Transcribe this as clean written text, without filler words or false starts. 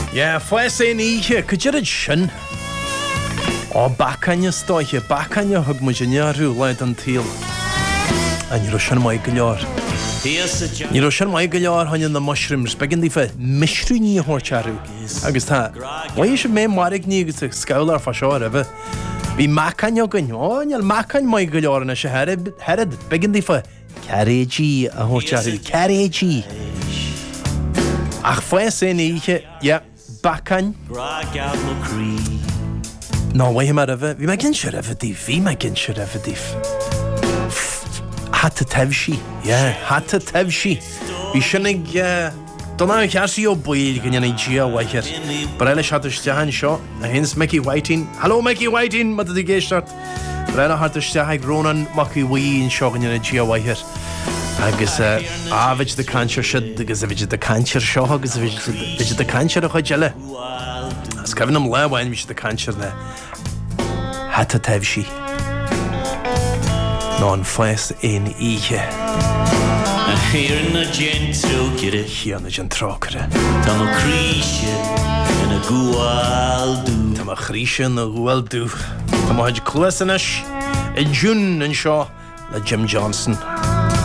Fues ein ihe, cydyd sin. O, bacanya stoiche, bacanya hug mwynia rhyw laid yn til. A ni rwysyn mai gylior. Ni rwysyn mai gylior hon yn the mushrooms, begyn di fe mishrw ni hor charw. Agus ta, wa eisiau me marig ni gys sgawlar ffasior efo. Bi macanya gyn, o, nial macanya mai gylior yn eisiau heryd, begyn di fe caregi a hor charw, caregi. Ach fues ein ihe, bacany. No, why yma rhyfo? Fi mae gen siar efo dif. Hat y tefsi. Hat y tefsi. Fi sianig, dyna yw chiasi o bwyd gan ynnu gia waithir. Brele siad ysdiahan sio. A hyn's Mickey Whiting. Halo Mickey Whiting, ma dydi geishtart. Brele hart ysdiahag ronan Mickey Whiting sio gan ynnu gia waithir. Agus fyd dy cancer siad, agus fyd dy cancer sio, agus fyd dy cancer o'ch o jelle. As Kevin am lewain mi dy cancer le. Hat y tefsi. Non fues ein ihe. A here na gentro gire. Here na gentro gire. Tam a crishe yn y gwaldu. Tam a crishe yn y gwaldu. Tam a hyd clwys yn ish. Y jwn yn sio. Le Jim Johnson.